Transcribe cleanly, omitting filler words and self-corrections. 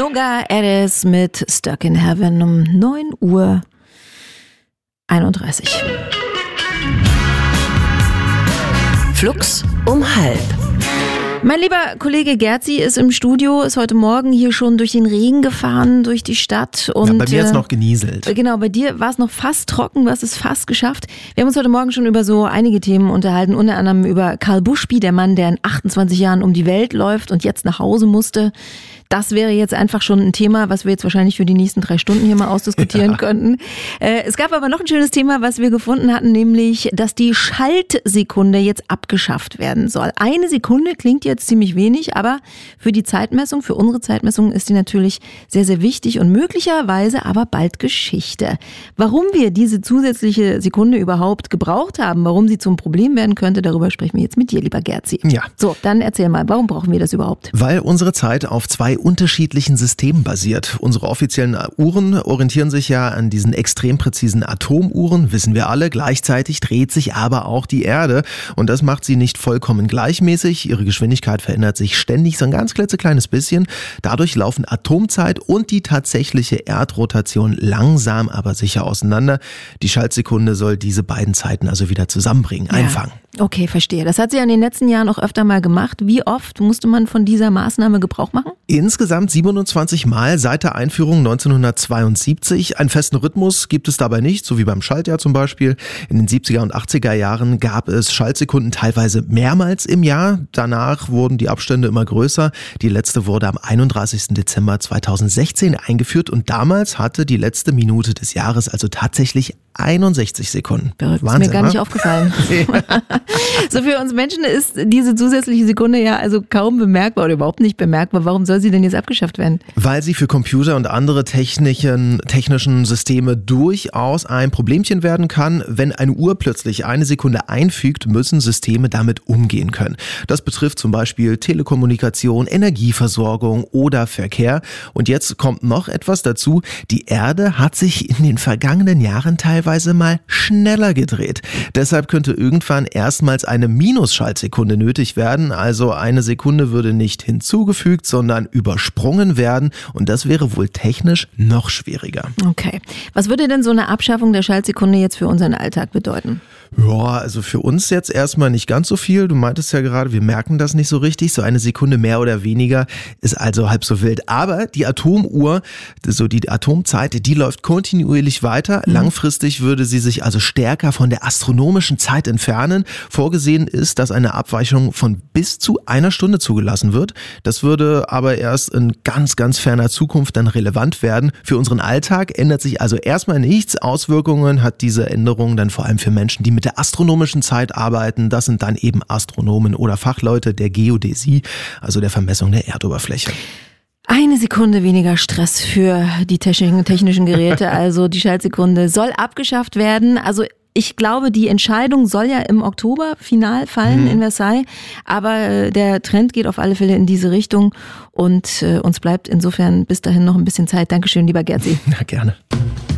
Noga Erez mit Stuck in Heaven um 9:31 Uhr. Flux um 12:30. Mein lieber Kollege Gerzi ist im Studio, ist heute Morgen hier schon durch den Regen gefahren, durch die Stadt. Und, bei mir ist noch genieselt. Genau, bei dir war es noch fast trocken, du hast es fast geschafft. Wir haben uns heute Morgen schon über so einige Themen unterhalten, unter anderem über Karl Buschby, der Mann, der in 28 Jahren um die Welt läuft und jetzt nach Hause musste. Das wäre jetzt einfach schon ein Thema, was wir jetzt wahrscheinlich für die nächsten 3 Stunden hier mal ausdiskutieren könnten. Es gab aber noch ein schönes Thema, was wir gefunden hatten, nämlich, dass die Schaltsekunde jetzt abgeschafft werden soll. 1 Sekunde klingt jetzt ziemlich wenig, aber für die Zeitmessung, für unsere Zeitmessung ist die natürlich sehr, sehr wichtig und möglicherweise aber bald Geschichte. Warum wir diese zusätzliche Sekunde überhaupt gebraucht haben, warum sie zum Problem werden könnte, darüber sprechen wir jetzt mit dir, lieber Gerzi. Ja. So, dann erzähl mal, warum brauchen wir das überhaupt? Weil unsere Zeit auf 2 unterschiedlichen Systemen basiert. Unsere offiziellen Uhren orientieren sich ja an diesen extrem präzisen Atomuhren, wissen wir alle. Gleichzeitig dreht sich aber auch die Erde und das macht sie nicht vollkommen gleichmäßig. Ihre Geschwindigkeit verändert sich ständig so ein ganz klitzekleines bisschen. Dadurch laufen Atomzeit und die tatsächliche Erdrotation langsam, aber sicher auseinander. Die Schaltsekunde soll diese beiden Zeiten also wieder zusammenbringen, einfangen. Okay, verstehe. Das hat sie ja in den letzten Jahren auch öfter mal gemacht. Wie oft musste man von dieser Maßnahme Gebrauch machen? Insgesamt 27 Mal seit der Einführung 1972. Einen festen Rhythmus gibt es dabei nicht, so wie beim Schaltjahr zum Beispiel. In den 70er und 80er Jahren gab es Schaltsekunden teilweise mehrmals im Jahr. Danach wurden die Abstände immer größer. Die letzte wurde am 31. Dezember 2016 eingeführt und damals hatte die letzte Minute des Jahres also tatsächlich 61 Sekunden. Verrückt, Wahnsinn, ist mir gar nicht aufgefallen. So, für uns Menschen ist diese zusätzliche Sekunde ja also kaum bemerkbar oder überhaupt nicht bemerkbar. Warum soll sie denn jetzt abgeschafft werden? Weil sie für Computer und andere technischen Systeme durchaus ein Problemchen werden kann. Wenn eine Uhr plötzlich 1 Sekunde einfügt, müssen Systeme damit umgehen können. Das betrifft zum Beispiel Telekommunikation, Energieversorgung oder Verkehr. Und jetzt kommt noch etwas dazu. Die Erde hat sich in den vergangenen Jahren teilweise mal schneller gedreht. Deshalb könnte irgendwann erstmals eine Minusschaltsekunde nötig werden. Also 1 Sekunde würde nicht hinzugefügt, sondern übersprungen werden. Und das wäre wohl technisch noch schwieriger. Okay. Was würde denn so eine Abschaffung der Schaltsekunde jetzt für unseren Alltag bedeuten? Ja, also für uns jetzt erstmal nicht ganz so viel. Du meintest ja gerade, wir merken das nicht so richtig. So 1 Sekunde mehr oder weniger ist also halb so wild. Aber die Atomuhr, so die Atomzeit, die läuft kontinuierlich weiter. Langfristig würde sie sich also stärker von der astronomischen Zeit entfernen. Vorgesehen ist, dass eine Abweichung von bis zu 1 Stunde zugelassen wird. Das würde aber erst in ganz, ganz ferner Zukunft dann relevant werden. Für unseren Alltag ändert sich also erstmal nichts. Auswirkungen hat diese Änderung dann vor allem für Menschen, die mit der astronomischen Zeit arbeiten. Das sind dann eben Astronomen oder Fachleute der Geodäsie, also der Vermessung der Erdoberfläche. 1 Sekunde weniger Stress für die technischen Geräte, also die Schaltsekunde soll abgeschafft werden. Also ich glaube, die Entscheidung soll ja im Oktober final fallen in Versailles, aber der Trend geht auf alle Fälle in diese Richtung und uns bleibt insofern bis dahin noch ein bisschen Zeit. Dankeschön, lieber Gerzi. Na, gerne.